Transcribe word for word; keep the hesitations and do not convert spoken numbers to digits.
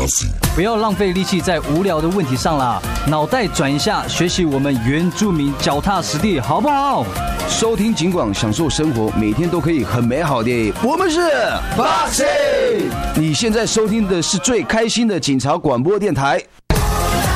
不要浪费力气在无聊的问题上啦，脑袋转一下，学习我们原住民脚踏实地，好不好？ 收听警广，享受生活，每天都可以很美好的。我们是 Boxing， 你现在收听的是最开心的警察广播电台。